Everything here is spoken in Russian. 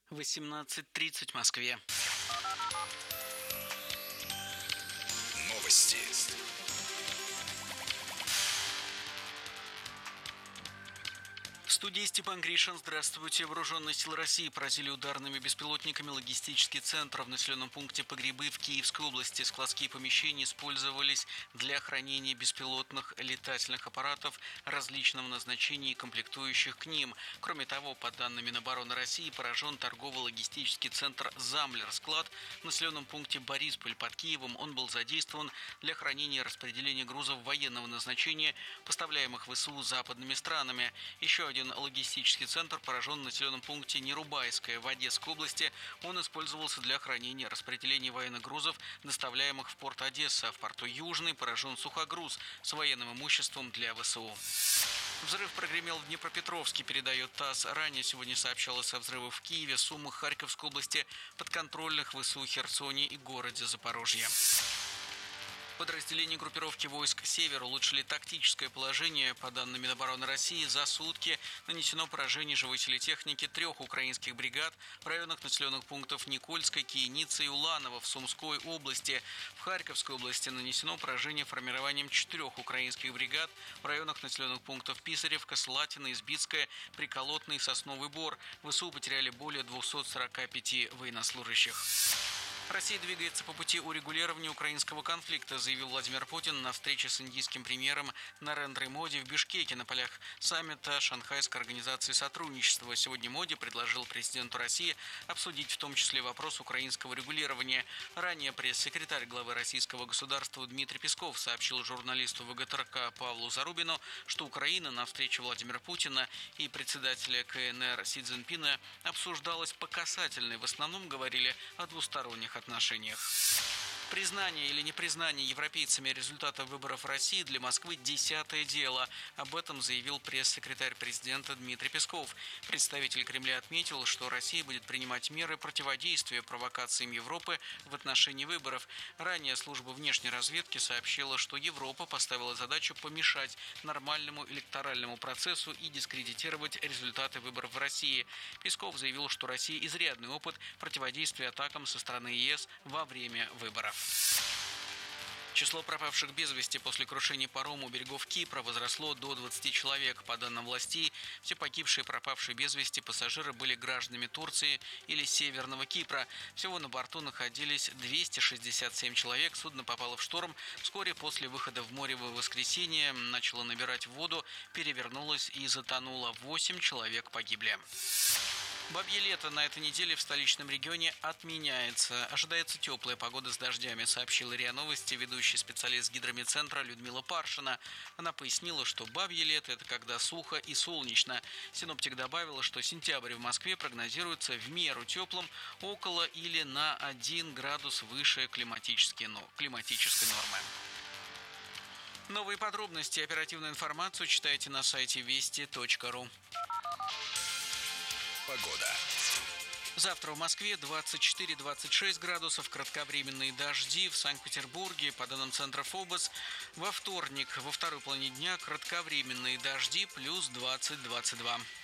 18:30 в Москве. Новости. В студии Степан Гришин. Здравствуйте. Вооруженные силы России поразили ударными беспилотниками логистический центр в населенном пункте Погребы в Киевской области. Складские помещения использовались для хранения беспилотных летательных аппаратов различного назначения и комплектующих к ним. Кроме того, по данным Минобороны России, поражен торгово-логистический центр «Замлер-склад» в населенном пункте Борисполь под Киевом. Он был задействован для хранения и распределения грузов военного назначения, поставляемых ВСУ западными странами. Еще один логистический центр поражен в населенном пункте Нерубайское в Одесской области. Он использовался для хранения и распределения военных грузов, доставляемых в порт Одесса. В порту Южный поражен сухогруз с военным имуществом для ВСУ. Взрыв прогремел в Днепропетровске, передает ТАСС. Ранее сегодня сообщалось о взрывах в Киеве, Сумах, Харьковской области, подконтрольных ВСУ Херсоне и городе Запорожье. Подразделения группировки войск «Север» улучшили тактическое положение. По данным Минобороны России, за сутки нанесено поражение живой силе-техники 3 украинских бригад в районах населенных пунктов Никольской, Кияницы и Уланово в Сумской области. В Харьковской области нанесено поражение формированием 4 украинских бригад в районах населенных пунктов Писаревка, Слатина, Избитская, Приколотный и Сосновый Бор. ВСУ потеряли более 245 военнослужащих. Россия двигается по пути урегулирования украинского конфликта, заявил Владимир Путин на встрече с индийским премьером Нарендра Моди в Бишкеке на полях саммита Шанхайской организации сотрудничества. Сегодня Моди предложил президенту России обсудить в том числе вопрос украинского регулирования. Ранее пресс-секретарь главы российского государства Дмитрий Песков сообщил журналисту ВГТРК Павлу Зарубину, что Украина на встрече Владимира Путина и председателя КНР Си Цзиньпина обсуждалась по касательной. В основном говорили о двусторонних отношениях. Признание или непризнание европейцами результатов выборов в России для Москвы – 10-е дело. Об этом заявил пресс-секретарь президента Дмитрий Песков. Представитель Кремля отметил, что Россия будет принимать меры противодействия провокациям Европы в отношении выборов. Ранее служба внешней разведки сообщила, что Европа поставила задачу помешать нормальному электоральному процессу и дискредитировать результаты выборов в России. Песков заявил, что Россия изрядный опыт противодействия атакам со стороны ЕС во время выборов. Число пропавших без вести после крушения парома у берегов Кипра возросло до 20 человек. По данным властей, все погибшие и пропавшие без вести пассажиры были гражданами Турции или Северного Кипра. Всего на борту находились 267 человек. Судно попало в шторм. Вскоре после выхода в море в воскресенье начало набирать воду, перевернулось и затонуло. 8 человек погибли. Бабье лето на этой неделе в столичном регионе отменяется. Ожидается теплая погода с дождями, сообщила РИА Новости ведущий специалист гидрометцентра Людмила Паршина. Она пояснила, что бабье лето – это когда сухо и солнечно. Синоптик добавила, что сентябрь в Москве прогнозируется в меру теплым, около или на 1 градус выше климатической нормы. Новые подробности и оперативную информацию читайте на сайте вести.ру. Погода. Завтра в Москве 24-26 градусов, кратковременные дожди. В Санкт-Петербурге, по данным центра ФОБОС, во вторник, во второй половине дня, кратковременные дожди, плюс 20-22.